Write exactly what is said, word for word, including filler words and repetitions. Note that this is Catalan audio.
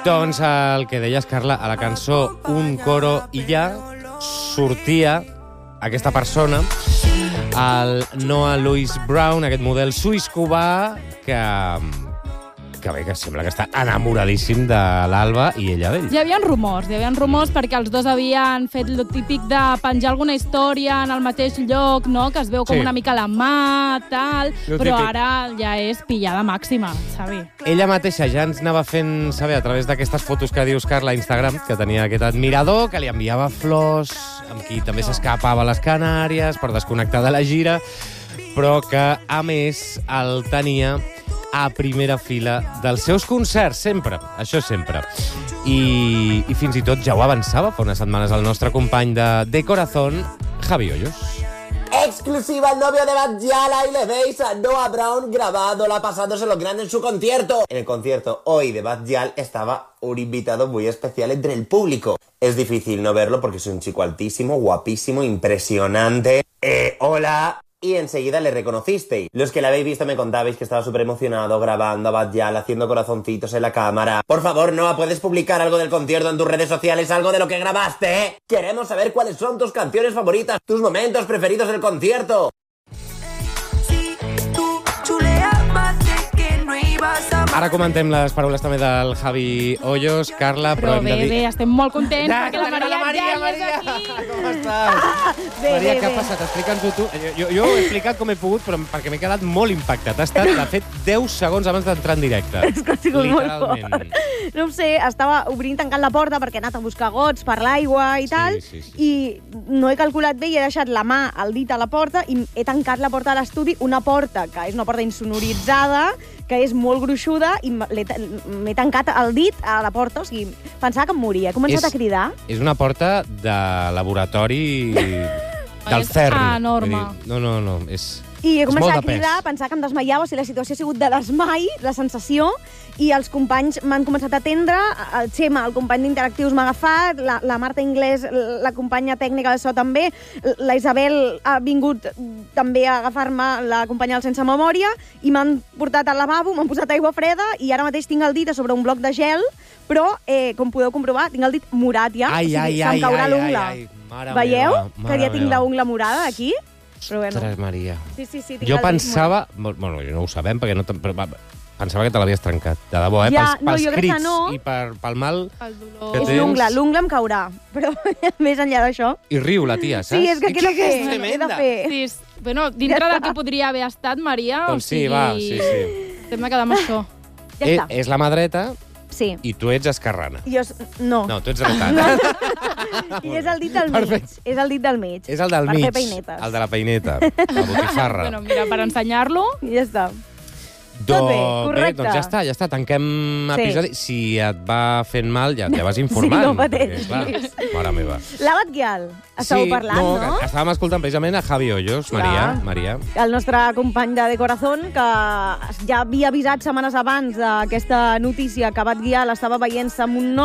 Doncs el que deies, Carla, a la cançó Un coro i ja sortia aquesta persona, el Noah Louis Brown, aquest model suís-cubà que, que bé, que sembla que està enamoradíssim de l'Alba i ella d'ell. Hi havia rumors, hi havia rumors perquè els dos havien fet el típic de penjar alguna història en el mateix lloc, no? Que es veu com Sí. una mica la mà, tal, Lo però típic. ara ja és pillada màxima, Xavi. Ella mateixa ja ens anava fent saber a través d'aquestes fotos que dius, Carla, a Instagram, que tenia aquest admirador, que li enviava flors, amb qui també s'escapava a les Canàries per desconnectar de la gira, però que, a més, el tenia a primera fila dels seus concerts, sempre, això sempre. I, i fins i tot ja ho avançava fa unes setmanes el nostre company de De Corazón, Javi Hoyos. Exclusiva, el novio de Bad Gyal, y le veis a Noah Brown grabándola, pasándose lo grande en su concierto. En el concierto hoy de Bad Gyal estaba un invitado muy especial entre el público. Es difícil no verlo porque es un chico altísimo, guapísimo, impresionante. Eh, hola... Y enseguida le reconocisteis. Los que la habéis visto me contabais que estaba súper emocionado grabando a Bad Gyal, haciendo corazoncitos en la cámara. Por favor, Noah, ¿puedes publicar algo del concierto en tus redes sociales? Algo de lo que grabaste, ¿eh? Queremos saber cuáles son tus canciones favoritas, tus momentos preferidos del concierto. Ara comentem les paraules també del Javi Hoyos. Carla, però, Però hem bé, de dir... bé, estem molt contents Ja, perquè la tenim Maria, Maria, ja Maria. és aquí. Com estàs? Bé, Maria, bé, què ha bé. passat? Explica'ns-ho tu. Jo, jo, jo ho he explicat com he pogut, però perquè m'he quedat molt impactat. Ha estat, de fet, deu segons abans d'entrar en directe. És que ha sigut molt Literalment. fort. No ho sé, estava obrint, tancant la porta perquè he anat a buscar gots per l'aigua i Sí, tal, sí, sí. i no he calculat bé i he deixat la mà, el dit a la porta, i he tancat la porta de l'estudi, una porta que és una porta insonoritzada, que és molt gruixuda, i m'he m'he tancat el dit a la porta, o sigui, pensava que em moria. He començat És- a cridar. És una porta de laboratori del És CERN. enorme. Vull dir, No, no, no, és... I he És molt començat a de pes. cridar, a pensar que em desmaiava, o sigui, la situació ha sigut de desmai, la sensació, i els companys m'han començat a atendre, el Xema, el company d'Interactius, m'ha agafat, la, la Marta Inglés, la companya tècnica de so també, la Isabel ha vingut també a agafar-me, la companya del Sense Memòria, i m'han portat al lavabo, m'han posat aigua freda, i ara mateix tinc el dit a sobre un bloc de gel, però, eh, com podeu comprovar, tinc el dit morat ja, Ai, o sigui, ai, se'm ai, caurà ai, l'ungla. ai, ai, mare Veieu? meva, Que mare ja tinc meva. l'ungla morada aquí. Però bueno. Ostres, Maria. Sí, sí, sí, tinc Jo el dit pensava... Bueno, jo no ho sabem, perquè no... te- Però, va, pensava que te l'havies trencat. De debò, eh? Ja, pels no, pels jo crec que crits no. i per, pel mal... El dolor. Que És tens- l'ungla, l'ungla em caurà, però més enllà d'això... I riu, la tia, saps? Sí, és que què he de fer? és He de tremenda. fer. Sí, és- bueno, dintre Ja del està. que podria haver estat, Maria, Doncs o sí, sigui... va, sí, sí. Hem de quedar amb això. Ja Eh, està. és la mà dreta Sí. i tu ets esquerrana. Jo... s- No. No, tu ets dreta. I és el dit del mig. Perfecte. És el dit del mig. És el del per mig. fer peinetes. El de la peineta. La botifarra. Bueno, mira, per ensenyar-lo... I ja està. Do... tot bé, Bé, correcte. doncs ja està, ja està. Tanquem Sí. episodi. Si et va fent mal, ja, ja vas informant. Sí, no pateixis. perquè, clar, mare meva. La Bad Gyal. Estàveu parlant, no? no? que Estàvem escoltant precisament a Javi Hoyos, Clar. Maria. Maria. El nostre company de De Corazón, que ja havia avisat setmanes abans d'aquesta notícia que Bad Gyal estava veient-se amb un noi